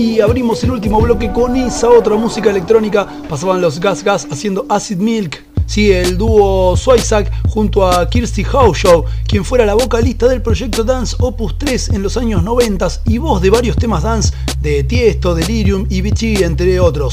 Y abrimos el último bloque con esa otra música electrónica. Pasaban los Gas Gas haciendo Acid Milk. Sí, el dúo Swisak junto a Kirsty Howshaw, quien fuera la vocalista del proyecto Dance Opus 3 en los años 90 y voz de varios temas dance de Tiesto, Delirium y BT, entre otros.